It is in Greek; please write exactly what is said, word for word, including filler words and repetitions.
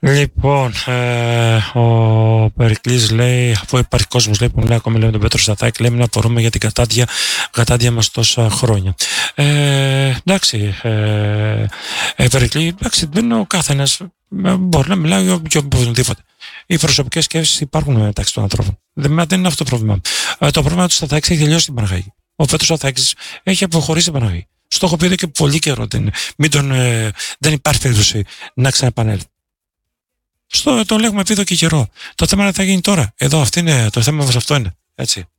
Λοιπόν, ε, ο Περικλής λέει, αφού υπάρχει κόσμος λέει, που μιλάει ακόμη λέει, με τον Πέτρο Σταθάκη, λέει, μην απορούμε για την κατάντια, κατάντια μας τόσα χρόνια. Ε, εντάξει, ε, ε, Περικλή, εντάξει, δεν είναι ο καθένας, μπορεί να μιλάει για οποιονδήποτε. Οι προσωπικές σκέψεις υπάρχουν μεταξύ των ανθρώπων. Δεν, δεν είναι αυτό το πρόβλημα. Ε, το πρόβλημα του Σταθάκη έχει τελειώσει την Παναγία. Ο Πέτρος Σταθάκης έχει αποχωρήσει την Παναγία. Στο έχω πει εδώ και πολύ καιρό. Δεν, μην τον, ε, δεν υπάρχει περίπτωση να ξαναεπανέλθει. Στο, το λέγουμε πει εδώ και καιρό. Το θέμα είναι τι θα γίνει τώρα. Εδώ, αυτό είναι, το θέμα μας αυτό είναι. Έτσι.